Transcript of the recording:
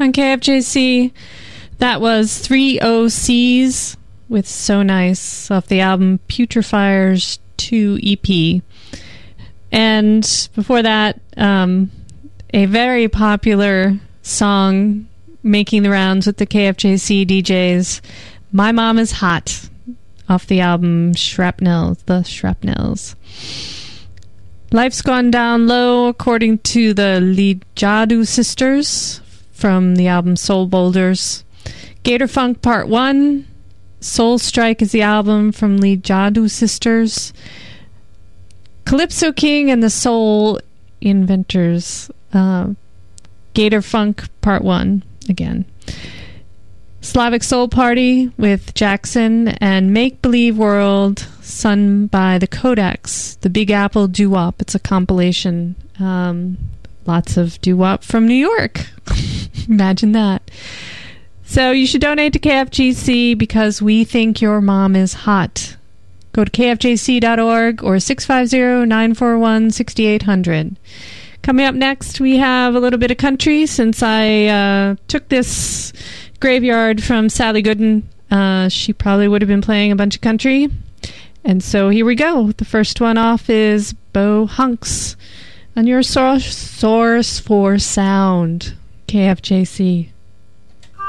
on KFJC. That was 3 OCs with So Nice off the album Putrefires 2 EP. And before that, a very popular song making the rounds with the KFJC DJs, My Mom is Hot, off the album Shrapnel, The Shrapnels. Life's Gone Down Low, according to the Lijadu Sisters, from the album Soul Boulders. Gator Funk Part 1, Soul Strike is the album from Lijadu Sisters. Calypso King and the Soul Inventors, Gator Funk Part 1 again. Slavic Soul Party with Jackson, and Make Believe World, sung by the Kodaks, the Big Apple Doo-Wop. It's a compilation. Lots of doo-wop from New York. Imagine that. So you should donate to KFGC because we think your mom is hot. Go to kfjc.org or 650-941-6800. Coming up next, we have a little bit of country, since I took this graveyard from Sally Gooden. She probably would have been playing a bunch of country. And so here we go. The first one off is Bo Hunks on your source for sound, KFJC.